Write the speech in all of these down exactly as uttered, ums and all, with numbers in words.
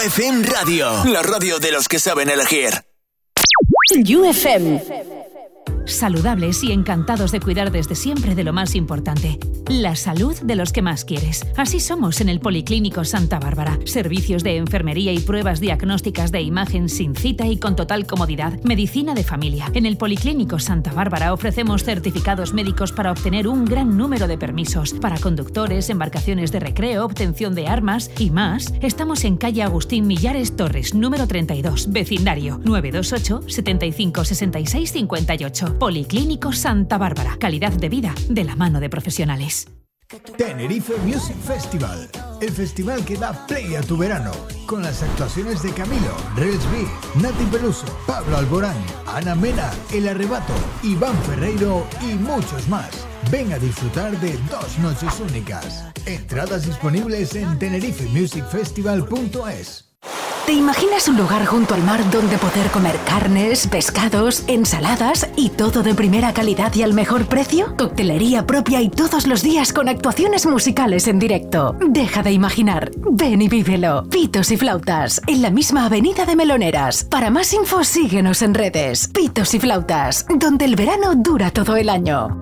F M Radio, la radio de los que saben elegir. U F M. Saludables y encantados de cuidar desde siempre de lo más importante, la salud de los que más quieres. Así somos en el Policlínico Santa Bárbara. Servicios de enfermería y pruebas diagnósticas de imagen sin cita y con total comodidad. Medicina de familia. En el Policlínico Santa Bárbara ofrecemos certificados médicos para obtener un gran número de permisos. Para conductores, embarcaciones de recreo, obtención de armas y más. Estamos en calle Agustín Millares Torres, número treinta y dos, vecindario nueve dos ocho, setenta y cinco, sesenta y seis, cincuenta y ocho. Policlínico Santa Bárbara. Calidad de vida de la mano de profesionales. Tenerife Music Festival, el festival que da play a tu verano, con las actuaciones de Camilo, Rels B, Nati Peluso, Pablo Alborán, Ana Mena, El Arrebato, Iván Ferreiro y muchos más. Ven a disfrutar de dos noches únicas. Entradas disponibles en tenerife music festival punto es. ¿Te imaginas un lugar junto al mar donde poder comer carnes, pescados, ensaladas y todo de primera calidad y al mejor precio? Coctelería propia y todos los días con actuaciones musicales en directo. Deja de imaginar. Ven y vívelo. Pitos y Flautas, en la misma avenida de Meloneras. Para más info síguenos en redes. Pitos y Flautas, donde el verano dura todo el año.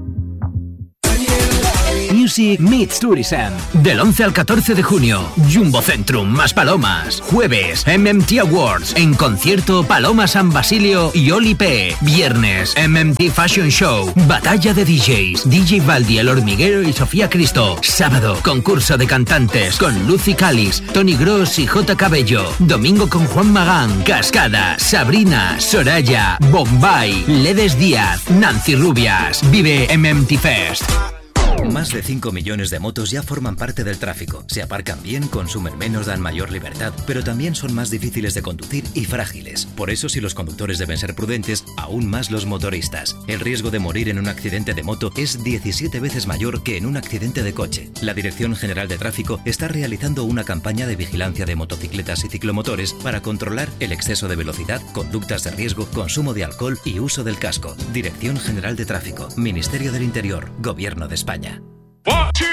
Music Meets Tourism. Del once al catorce de junio. Jumbo Centrum más Palomas. Jueves, M M T Awards. En concierto Paloma San Basilio y Oli P. Viernes, M M T Fashion Show. Batalla de D Js. D J Baldi, El Hormiguero y Sofía Cristo. Sábado, concurso de cantantes con Lucy Calis, Tony Gross y J. Cabello. Domingo con Juan Magán, Cascada, Sabrina, Soraya, Bombay, Ledes Díaz, Nancy Rubias. Vive M M T Fest. Más de cinco millones de motos ya forman parte del tráfico. Se aparcan bien, consumen menos, dan mayor libertad, pero también son más difíciles de conducir y frágiles. Por eso, si los conductores deben ser prudentes, aún más los motoristas. El riesgo de morir en un accidente de moto es diecisiete veces mayor que en un accidente de coche. La Dirección General de Tráfico está realizando una campaña de vigilancia de motocicletas y ciclomotores para controlar el exceso de velocidad, conductas de riesgo, consumo de alcohol y uso del casco. Dirección General de Tráfico, Ministerio del Interior, Gobierno de España.